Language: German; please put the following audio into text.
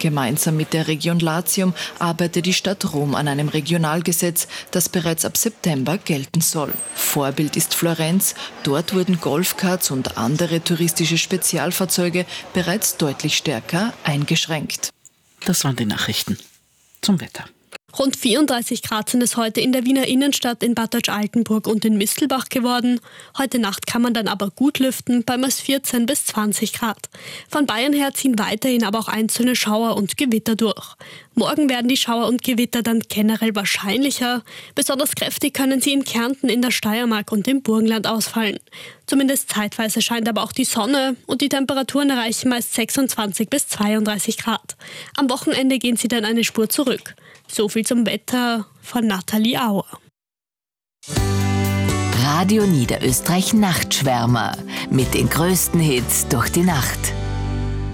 Gemeinsam mit der Region Latium arbeitet die Stadt Rom an einem Regionalgesetz, das bereits ab September gelten soll. Vorbild ist Florenz. Dort wurden Golfkarts und andere touristische Spezialfahrzeuge bereits deutlich stärker eingeschränkt. Das waren die Nachrichten zum Wetter. Rund 34 Grad sind es heute in der Wiener Innenstadt, in Bad Deutsch-Altenburg und in Mistelbach geworden. Heute Nacht kann man dann aber gut lüften, bei meist 14 bis 20 Grad. Von Bayern her ziehen weiterhin aber auch einzelne Schauer und Gewitter durch. Morgen werden die Schauer und Gewitter dann generell wahrscheinlicher. Besonders kräftig können sie in Kärnten, in der Steiermark und im Burgenland ausfallen. Zumindest zeitweise scheint aber auch die Sonne und die Temperaturen erreichen meist 26 bis 32 Grad. Am Wochenende gehen sie dann eine Spur zurück. So viel zum Wetter von Nathalie Auer. Radio Niederösterreich Nachtschwärmer mit den größten Hits durch die Nacht.